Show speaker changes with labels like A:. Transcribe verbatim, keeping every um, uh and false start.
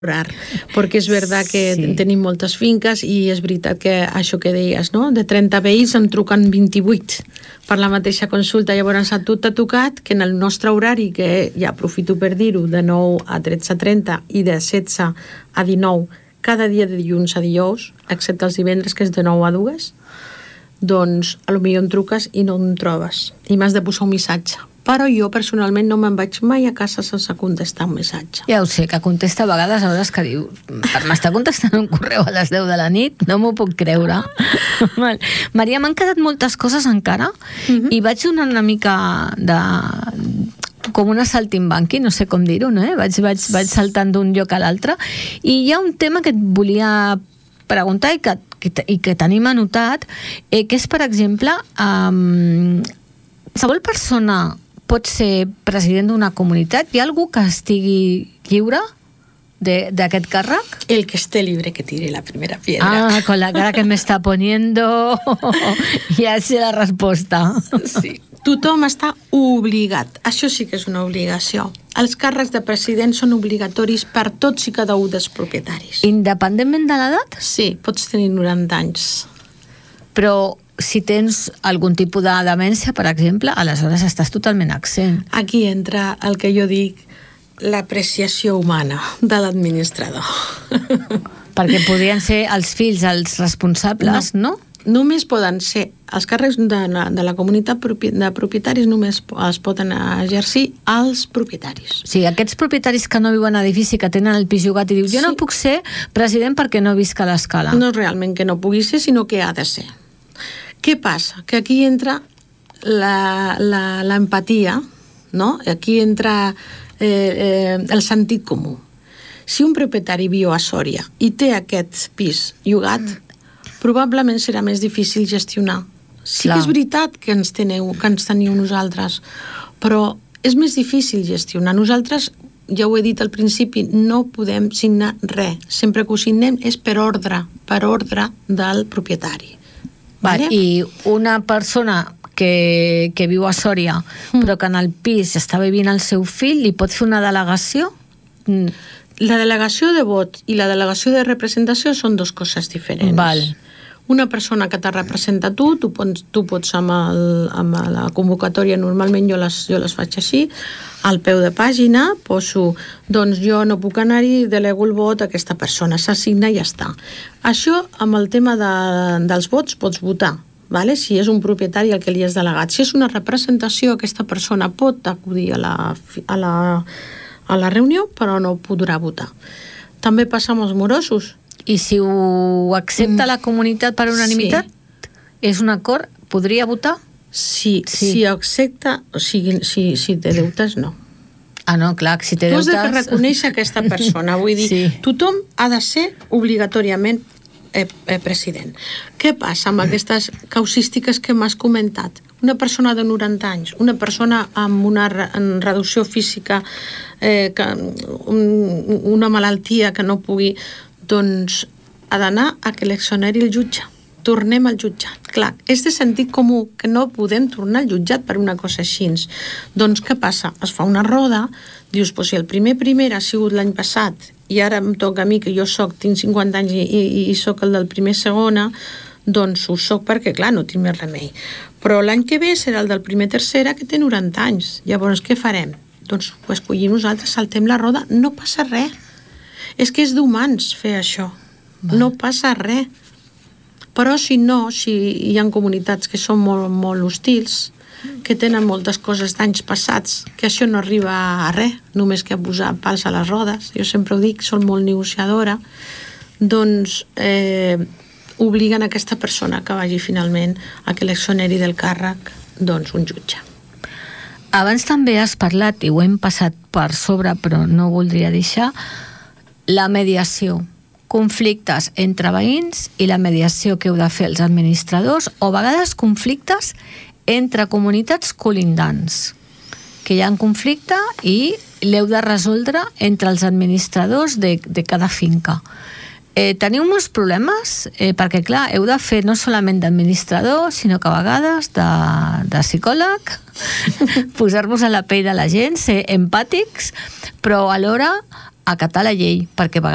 A: perquè és veritat que sí. Tenim moltes finques i és veritat que això que deies, no? De trenta veïns en truquen vint-i-vuit per la mateixa consulta. Llavors a tu t'ha tocat que en el nostre horari, que ja aprofito per dir-ho, de nou a tretze trenta i de setze a dinou, cada dia de dilluns a dijous, excepte els divendres, que és de nou a dues, doncs a lo millor em truques i no em trobes i m'has de posar un missatge. Però jo personalment no me'n vaig mai a casa sense contestar un missatge.
B: Ja ho sé, que contesta a vegades a hores que diu m'està contestant un correu a les deu de la nit, no m'ho puc creure. Maria, m'han quedat moltes coses encara uh-huh. i vaig donar una mica de... com una saltimbanqui, no sé com dir-ho, no? Eh? Vaig, vaig, vaig saltant d'un lloc a l'altre i hi ha un tema que et volia preguntar i que, i que tenim anotat, eh, que és, per exemple, um, qualsevol persona pot ser president d'una comunitat? Hi ha algú que estigui lliure d'aquest càrrec?
A: El que esté libre que tire la primera piedra.
B: Ah, con la cara que me está poniendo ja sé la resposta.
A: Sí. Tothom està obligat. Això sí que és una obligació. Els càrrecs de president són obligatoris per tots i cada un dels propietaris.
B: Independentment de l'edat?
A: Sí, pots tenir noranta anys.
B: Però si tens algun tipus de demència, per exemple, aleshores estàs totalment absent.
A: Aquí entra el que jo dic l'apreciació humana de l'administrador.
B: Perquè podrien ser els fills els responsables, no? no?
A: Només poden ser els càrrecs de la, de la comunitat de propietaris, només els poden exercir els propietaris.
B: Sí, aquests propietaris que no viuen a edifici, que tenen el pis llogat i diu, jo sí. no puc ser president perquè no visc a l'escala.
A: No és realment que no pugui ser, sinó que ha de ser. Què passa? Que aquí entra l'empatia, no? Aquí entra eh, eh, el sentit comú. Si un propietari viu a Sòria i té aquest pis llogat, probablement serà més difícil gestionar. Sí Clar. Que és veritat que ens, teniu, que ens teniu nosaltres, però és més difícil gestionar. Nosaltres, ja ho he dit al principi, no podem signar res. Sempre que ho signem és per ordre, per ordre del propietari.
B: Vale? I una persona que, que viu a Sòria, mm. però que en el pis està vivint el seu fill, li pot fer una delegació?
A: Mm. La delegació de vot i la delegació de representació són dues coses diferents.
B: Val.
A: Una persona que te representa tu, tu pots, tu pots amb, el, amb la convocatòria, normalment jo les, jo les faig així, al peu de pàgina poso, doncs jo no puc anar-hi, delego el vot a aquesta persona, s'assigna i ja està. Això, amb el tema de, dels vots, pots votar, vale? Si és un propietari el que li has delegat. Si és una representació, aquesta persona pot acudir a la, a la, a la reunió, però no podrà votar. També passa amb els morosos.
B: I si ho accepta la comunitat per unanimitat, sí. És un acord, podria votar?
A: Sí, sí. Si ho accepta, o sigui, si, si té deutes, no.
B: Ah, no, clar, si té deutes...
A: Tu has de reconèixer aquesta persona, vull dir, sí. Tothom ha de ser obligatòriament eh, eh, president. Què passa amb aquestes causístiques que m'has comentat? Una persona de noranta anys, una persona amb una re, reducció física, eh, que, un, una malaltia que no pugui... doncs ha d'anar a que l'exoneri el jutge. Tornem al jutjat. Clar, és de sentit comú que no podem tornar al jutjat per una cosa així. Doncs què passa? Es fa una roda, dius, pues, si el primer primer ha sigut l'any passat i ara em toca a mi, que jo soc, tinc cinquanta anys i, i, i soc el del primer segona, doncs ho soc perquè, clar, no tinc més remei. Però l'any que ve serà el del primer tercera, que té noranta anys. Llavors, què farem? Doncs ho escollim nosaltres, saltem la roda, no passa res. És que és d'humans fer això. Va. No passa res. Però si no, si hi ha comunitats que són molt, molt hostils, que tenen moltes coses d'anys passats, que això no arriba a res, només que a posar pals a les rodes, jo sempre ho dic, soc molt negociadora, doncs eh, obliguen aquesta persona que vagi finalment a que l'exoneri del càrrec, doncs un jutge.
B: Abans també has parlat, i ho hem passat per sobre, però no voldria deixar, la mediació, conflictes entre veïns i la mediació que heu de fer els administradors, o a vegades conflictes entre comunitats colindants, que hi ha un conflicte i l'heu de resoldre entre els administradors de, de cada finca. Eh, teniu molts problemes, eh, perquè clar, heu de fer no solament d'administrador, sinó que a vegades de, de psicòleg, posar-vos a la pell de la gent, ser empàtics, però alhora acatar la llei, perquè a vegades